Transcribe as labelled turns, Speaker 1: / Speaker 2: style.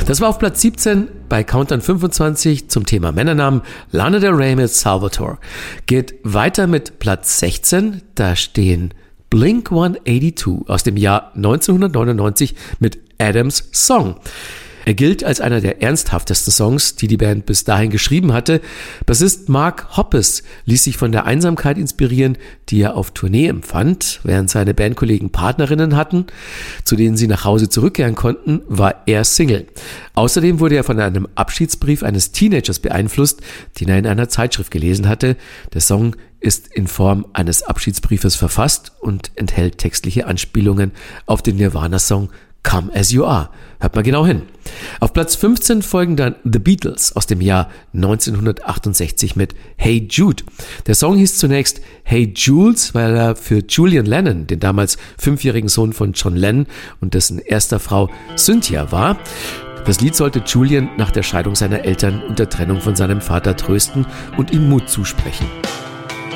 Speaker 1: Das war auf Platz 17 bei Countdown 25 zum Thema Männernamen. Lana Del Rey mit Salvatore. Geht weiter mit Platz 16. Da stehen Blink-182 aus dem Jahr 1999 mit Adams Song. Er gilt als einer der ernsthaftesten Songs, die die Band bis dahin geschrieben hatte. Bassist Mark Hoppus ließ sich von der Einsamkeit inspirieren, die er auf Tournee empfand, während seine Bandkollegen Partnerinnen hatten, zu denen sie nach Hause zurückkehren konnten, war er Single. Außerdem wurde er von einem Abschiedsbrief eines Teenagers beeinflusst, den er in einer Zeitschrift gelesen hatte. Der Song ist in Form eines Abschiedsbriefes verfasst und enthält textliche Anspielungen auf den Nirvana-Song Come As You Are. Hört mal genau hin. Auf Platz 15 folgen dann The Beatles aus dem Jahr 1968 mit Hey Jude. Der Song hieß zunächst Hey Jules, weil er für Julian Lennon, den damals 5-jährigen Sohn von John Lennon und dessen erster Frau Cynthia war. Das Lied sollte Julian nach der Scheidung seiner Eltern und der Trennung von seinem Vater trösten und ihm Mut zusprechen.